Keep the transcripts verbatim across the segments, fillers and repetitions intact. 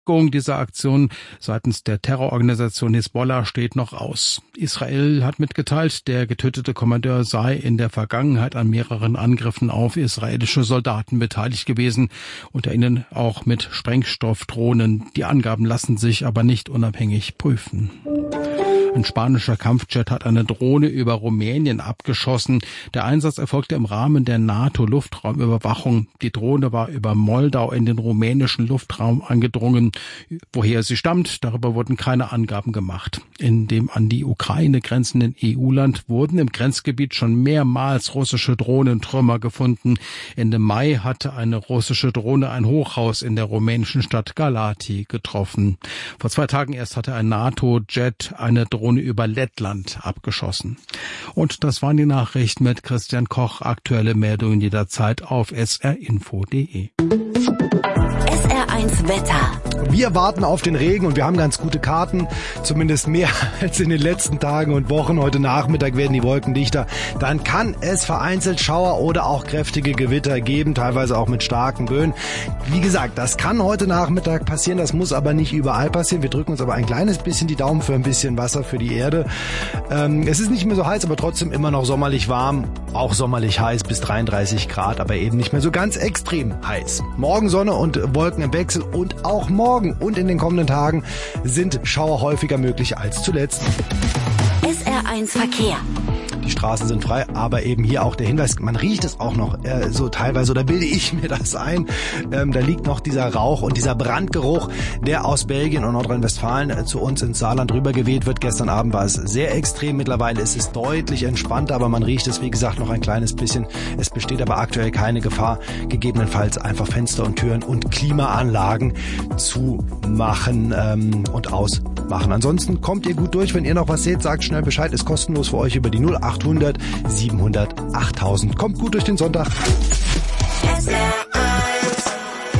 dieser Aktion seitens der Terrororganisation Hisbollah steht noch aus. Israel hat mitgeteilt, der getötete Kommandeur sei in der Vergangenheit an mehreren Angriffen auf israelische Soldaten beteiligt gewesen, unter ihnen auch mit Sprengstoffdrohnen. Die Angaben lassen sich aber nicht unabhängig prüfen. Ein spanischer Kampfjet hat eine Drohne über Rumänien abgeschossen. Der Einsatz erfolgte im Rahmen der NATO-Luftraumüberwachung. Die Drohne war über Moldau in den rumänischen Luftraum eingedrungen. Woher sie stammt, darüber wurden keine Angaben gemacht. In dem an die Ukraine grenzenden E U-Land wurden im Grenzgebiet schon mehrmals russische Drohnentrümmer gefunden. Ende Mai hatte eine russische Drohne ein Hochhaus in der rumänischen Stadt Galati getroffen. Vor zwei Tagen erst hatte ein NATO-Jet eine Drohne über Lettland abgeschossen. Und das waren die Nachrichten mit Christian Koch. Aktuelle Meldungen jederzeit auf s r info punkt d e. S R eins Wetter. Wir warten auf den Regen und wir haben ganz gute Karten, zumindest mehr als in den letzten Tagen und Wochen. Heute Nachmittag werden die Wolken dichter. Dann kann es vereinzelt Schauer oder auch kräftige Gewitter geben, teilweise auch mit starken Böen. Wie gesagt, das kann heute Nachmittag passieren, das muss aber nicht überall passieren. Wir drücken uns aber ein kleines bisschen die Daumen für ein bisschen Wasser für die Erde. Ähm, es ist nicht mehr so heiß, aber trotzdem immer noch sommerlich warm, auch sommerlich heiß bis dreiunddreißig Grad, aber eben nicht mehr so ganz extrem heiß. Morgen Sonne und Wolken im Wechsel und auch morgen und in den kommenden Tagen sind Schauer häufiger möglich als zuletzt. S R eins Verkehr. Die Straßen sind frei, aber eben hier auch der Hinweis, man riecht es auch noch äh, so teilweise, oder bilde ich mir das ein, ähm, da liegt noch dieser Rauch und dieser Brandgeruch, der aus Belgien und Nordrhein-Westfalen äh, zu uns ins Saarland rübergeweht wird. Gestern Abend war es sehr extrem, mittlerweile ist es deutlich entspannter, aber man riecht es, wie gesagt, noch ein kleines bisschen. Es besteht aber aktuell keine Gefahr, gegebenenfalls einfach Fenster und Türen und Klimaanlagen zu machen ähm, und ausmachen. Ansonsten kommt ihr gut durch, wenn ihr noch was seht, sagt schnell Bescheid, ist kostenlos für euch über die null achthundert siebenhundert achttausend. Kommt gut durch den Sonntag. S R eins.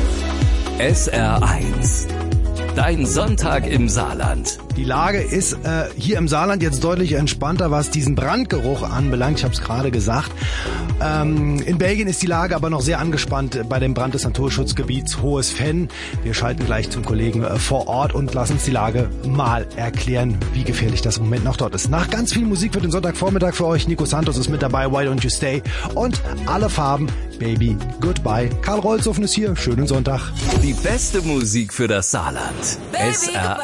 S R eins. Dein Sonntag im Saarland. Die Lage ist äh, hier im Saarland jetzt deutlich entspannter, was diesen Brandgeruch anbelangt. Ich habe es gerade gesagt. Ähm, in Belgien ist die Lage aber noch sehr angespannt bei dem Brand des Naturschutzgebiets Hohes Venn. Wir schalten gleich zum Kollegen äh, vor Ort und lassen uns die Lage mal erklären, wie gefährlich das im Moment noch dort ist. Nach ganz viel Musik für den Sonntagvormittag für euch. Nico Santos ist mit dabei, Why Don't You Stay? Und alle Farben, Baby, Goodbye. Karl Rolzhofen ist hier, schönen Sonntag. Die beste Musik für das Saarland. S R